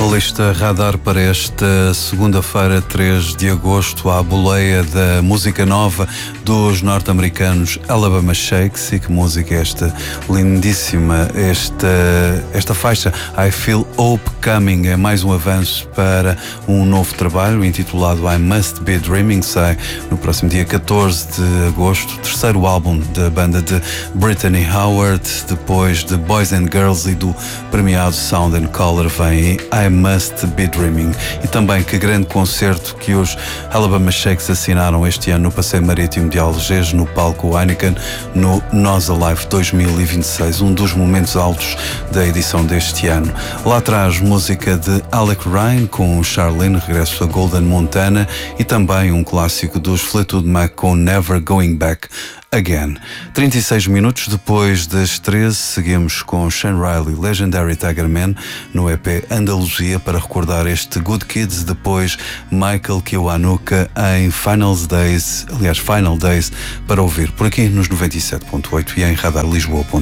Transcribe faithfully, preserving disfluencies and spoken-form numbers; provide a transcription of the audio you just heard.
Lista Radar para esta segunda-feira, três de agosto, à boleia da música nova dos norte-americanos Alabama Shakes. E que música é esta lindíssima, esta, esta faixa I Feel Hope Coming, é mais um avanço para um novo trabalho intitulado I Must Be Dreaming. Sai no próximo dia catorze de agosto, terceiro álbum da banda de Brittany Howard, depois de Boys and Girls e do premiado Sound and Color vem I Must Be Dreaming. E também que grande concerto que os Alabama Shakes assinaram este ano no Passeio Marítimo de Algés, no palco Heineken, no Nós Alive dois mil e vinte e seis, um dos momentos altos da edição deste ano. Lá atrás, música de Alec Ryan com Charlene, regresso a Golden Montana, e também um clássico dos Fleetwood Mac com Never Going Back Again. trinta e seis minutos depois das treze, seguimos com Sean Riley, Legendary Tiger Man, no E P Andaluzia, para recordar este Good Kids, depois Michael Kiwanuka em Finals Days, aliás Final Days, para ouvir por aqui nos noventa e sete ponto oito e em radar lisboa ponto